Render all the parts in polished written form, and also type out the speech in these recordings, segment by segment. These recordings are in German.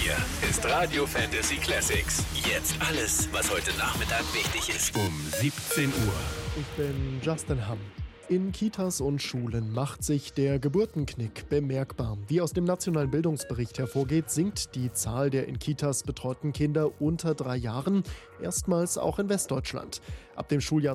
Hier ist Radio Fantasy Classics. Jetzt alles, was heute Nachmittag wichtig ist. Um 17 Uhr. Ich bin Justin Hamm. In Kitas und Schulen macht sich der Geburtenknick bemerkbar. Wie aus dem Nationalen Bildungsbericht hervorgeht, sinkt die Zahl der in Kitas betreuten Kinder unter 3 Jahren, erstmals auch in Westdeutschland. Ab dem Schuljahr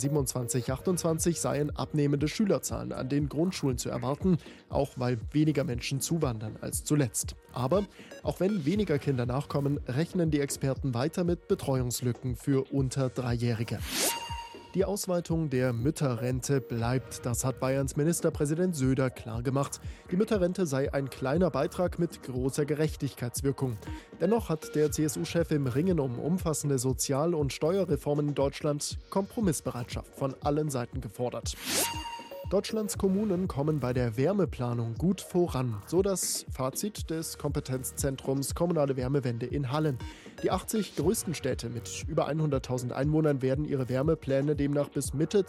2027/28 seien abnehmende Schülerzahlen an den Grundschulen zu erwarten, auch weil weniger Menschen zuwandern als zuletzt. Aber auch wenn weniger Kinder nachkommen, rechnen die Experten weiter mit Betreuungslücken für unter 3-Jährige. Die Ausweitung der Mütterrente bleibt. Das hat Bayerns Ministerpräsident Söder klargemacht. Die Mütterrente sei ein kleiner Beitrag mit großer Gerechtigkeitswirkung. Dennoch hat der CSU-Chef im Ringen um umfassende Sozial- und Steuerreformen in Deutschland Kompromissbereitschaft von allen Seiten gefordert. Deutschlands Kommunen kommen bei der Wärmeplanung gut voran, so das Fazit des Kompetenzzentrums Kommunale Wärmewende in Hallen. Die 80 größten Städte mit über 100.000 Einwohnern werden ihre Wärmepläne demnach bis Mitte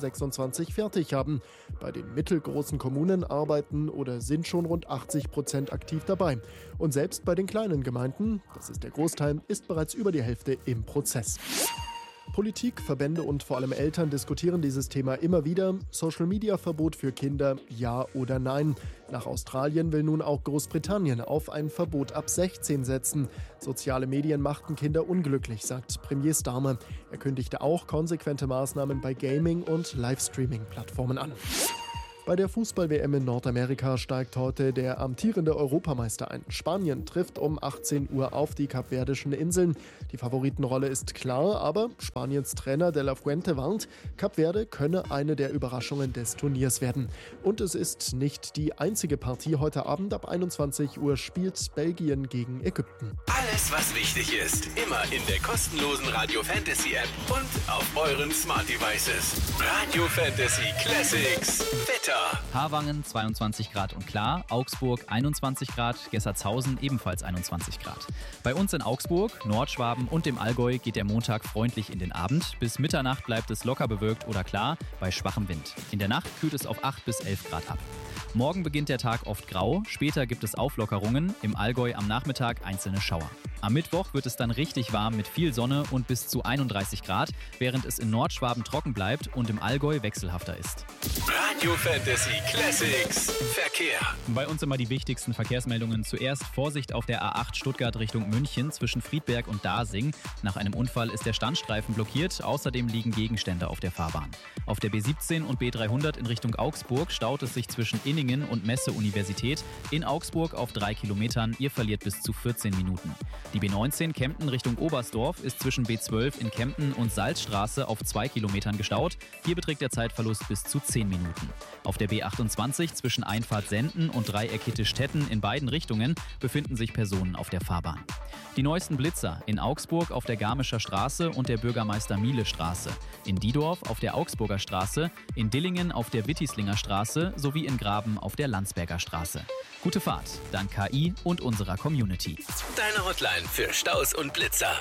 2026 fertig haben. Bei den mittelgroßen Kommunen arbeiten oder sind schon rund 80% aktiv dabei. Und selbst bei den kleinen Gemeinden, das ist der Großteil, ist bereits über die Hälfte im Prozess. Politik, Verbände und vor allem Eltern diskutieren dieses Thema immer wieder. Social-Media-Verbot für Kinder, ja oder nein? Nach Australien will nun auch Großbritannien auf ein Verbot ab 16 setzen. Soziale Medien machten Kinder unglücklich, sagt Premier Starmer. Er kündigte auch konsequente Maßnahmen bei Gaming- und Livestreaming-Plattformen an. Bei der Fußball-WM in Nordamerika steigt heute der amtierende Europameister ein. Spanien trifft um 18 Uhr auf die Kapverdischen Inseln. Die Favoritenrolle ist klar, aber Spaniens Trainer De La Fuente warnt, Kapverde könne eine der Überraschungen des Turniers werden. Und es ist nicht die einzige Partie. Heute Abend ab 21 Uhr spielt Belgien gegen Ägypten. Alles, was wichtig ist, immer in der kostenlosen Radio Fantasy App und auf euren Smart Devices. Radio Fantasy Classics. Wetter. Harwangen 22 Grad und klar, Augsburg 21 Grad, Gessertshausen ebenfalls 21 Grad. Bei uns in Augsburg, Nordschwaben und dem Allgäu geht der Montag freundlich in den Abend. Bis Mitternacht bleibt es locker bewölkt oder klar bei schwachem Wind. In der Nacht kühlt es auf 8 bis 11 Grad ab. Morgen beginnt der Tag oft grau, später gibt es Auflockerungen, im Allgäu am Nachmittag einzelne Schauer. Am Mittwoch wird es dann richtig warm mit viel Sonne und bis zu 31 Grad, während es in Nordschwaben trocken bleibt und im Allgäu wechselhafter ist. Radio Fantasy Classics. Verkehr. Bei uns immer die wichtigsten Verkehrsmeldungen. Zuerst Vorsicht auf der A8 Stuttgart Richtung München zwischen Friedberg und Dasing. Nach einem Unfall ist der Standstreifen blockiert. Außerdem liegen Gegenstände auf der Fahrbahn. Auf der B17 und B300 in Richtung Augsburg staut es sich zwischen Inningen und Messe-Universität. In Augsburg auf 3 Kilometern. Ihr verliert bis zu 14 Minuten. Die B19 Kempten Richtung Oberstdorf ist zwischen B12 in Kempten und Salzstraße auf 2 Kilometern gestaut. Hier beträgt der Zeitverlust bis zu 10 Minuten. Auf der B28 zwischen Einfahrt Senden und Dreieck Hitte-Stetten in beiden Richtungen befinden sich Personen auf der Fahrbahn. Die neuesten Blitzer in Augsburg auf der Garmischer Straße und der Bürgermeister-Miele-Straße, in Diedorf auf der Augsburger Straße, in Dillingen auf der Wittislinger Straße sowie in Graben auf der Landsberger Straße. Gute Fahrt, dank KI und unserer Community. Deine Hotline für Staus und Blitzer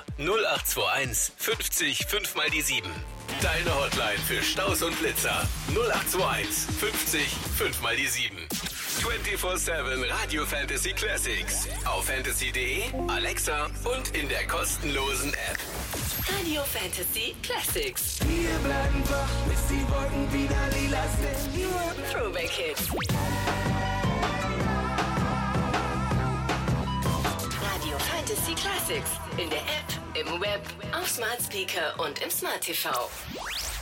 0821 50 5 mal die 7. Deine Hotline für Staus und Blitzer 0821 50 5 mal die 7. 24/7 Radio Fantasy Classics. Auf fantasy.de, Alexa und in der kostenlosen App. Radio Fantasy Classics. Wir bleiben wach, bis die Wolken wieder lila sind. Throwback Hits. Radio Fantasy Classics. In der App, im Web, auf Smart Speaker und im Smart TV.